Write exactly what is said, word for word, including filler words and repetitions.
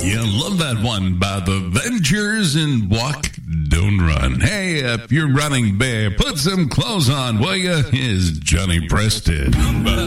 You love that one by the Ventures and Walk, Don't Run. Hey, if you're running, bear, put some clothes on, will you? Is Johnny Preston.